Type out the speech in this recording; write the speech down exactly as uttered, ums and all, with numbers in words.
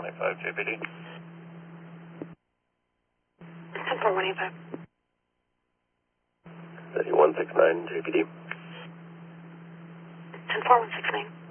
one eight five, J P D. ten four one eight five. one six nine, J P D. ten four one six nine.